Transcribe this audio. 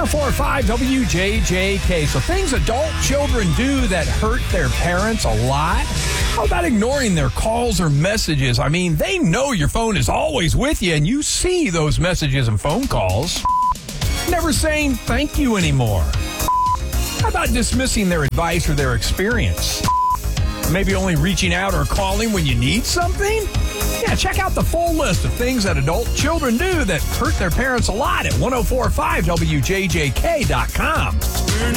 1045 WJJK. So things adult children do that hurt their parents a lot. How about ignoring their calls or messages? I mean, they know your phone is always with you and you see those messages and phone calls. Never saying thank you anymore. How about dismissing their advice or their experience? Maybe only reaching out or calling when you need something? Yeah, check out the full list of things that adult children do that hurt their parents a lot at 1045WJJK.com.